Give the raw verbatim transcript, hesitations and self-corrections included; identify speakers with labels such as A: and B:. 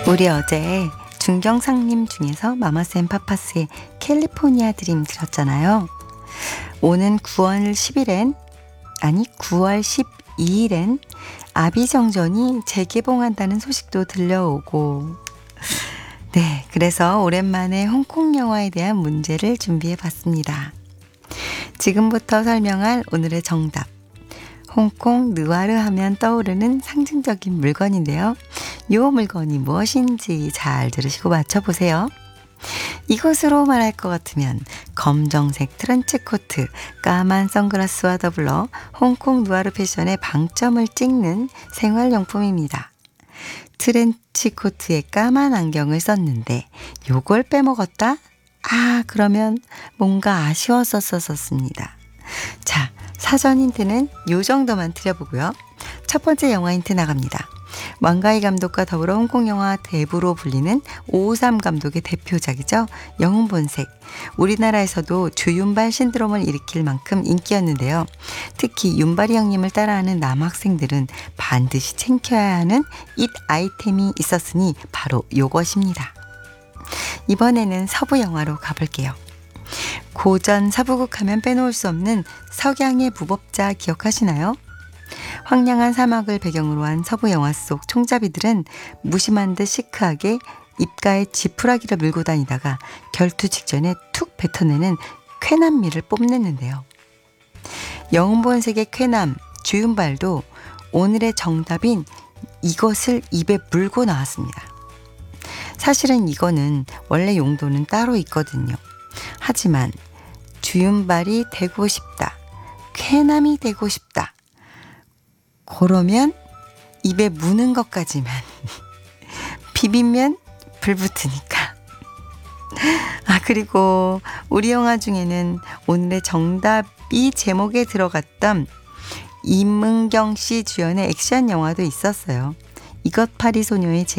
A: 우리 어제 중경상님 중에서 마마쌤 파파스의 캘리포니아 드림 들었잖아요. 오는 구월 십일엔 아니 구월 십이일엔 아비정전이 재개봉한다는 소식도 들려오고, 네, 그래서 오랜만에 홍콩 영화에 대한 문제를 준비해 봤습니다. 지금부터 설명할 오늘의 정답, 홍콩 느와르 하면 떠오르는 상징적인 물건인데요. 이 물건이 무엇인지 잘 들으시고 맞춰보세요. 이것으로 말할 것 같으면 검정색 트렌치 코트, 까만 선글라스와 더불어 홍콩 누아르 패션의 방점을 찍는 생활용품입니다. 트렌치 코트에 까만 안경을 썼는데 요걸 빼먹었다? 아, 그러면 뭔가 아쉬웠었었습니다. 자, 사전 힌트는 요 정도만 드려보고요. 첫 번째 영화 힌트 나갑니다. 왕가희 감독과 더불어 홍콩 영화 대부로 불리는 오오삼 감독의 대표작이죠. 영웅본색. 우리나라에서도 주윤발 신드롬을 일으킬 만큼 인기였는데요. 특히 윤발이 형님을 따라하는 남학생들은 반드시 챙겨야 하는 잇 아이템이 있었으니 바로 요것입니다. 이번에는 서부 영화로 가볼게요. 고전 서부극 하면 빼놓을 수 없는 석양의 무법자 기억하시나요? 황량한 사막을 배경으로 한 서부 영화 속 총잡이들은 무심한 듯 시크하게 입가에 지푸라기를 물고 다니다가 결투 직전에 툭 뱉어내는 쾌남미를 뽐냈는데요. 영웅본색의 쾌남 주윤발도 오늘의 정답인 이것을 입에 물고 나왔습니다. 사실은 이거는 원래 용도는 따로 있거든요. 하지만 주윤발이 되고 싶다, 쾌남이 되고 싶다, 그러면 입에 무는 것까지만 비비면 불 붙으니까. 아, 그리고 우리 영화 중에는 오늘의 정답이 제목에 들어갔던 임은경 씨 주연의 액션 영화도 있었어요. 이것파리 소녀의 제